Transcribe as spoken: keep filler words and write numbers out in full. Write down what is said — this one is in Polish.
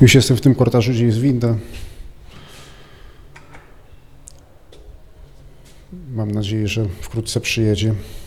Już jestem w tym korytarzu, gdzie jest winda. Mam nadzieję, że wkrótce przyjedzie.